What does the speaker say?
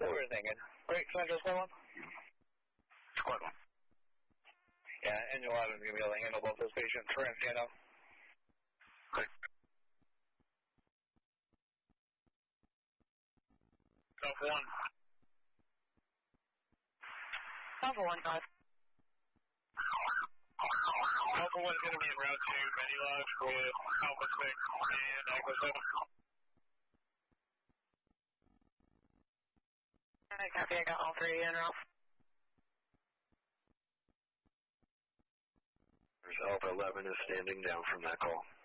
what we're thinking. Great, Central Squad 1? Squad 1. Yeah, Engine 11 is going to be able to handle both those patients for MCNO. Great. Alpha 1. Alpha 1, 5. Alpha 1 is going to be en route to Medilodge with Alpha 6 and Echo 7. I copy, I got all three en route. Alpha 11 is standing down from that call.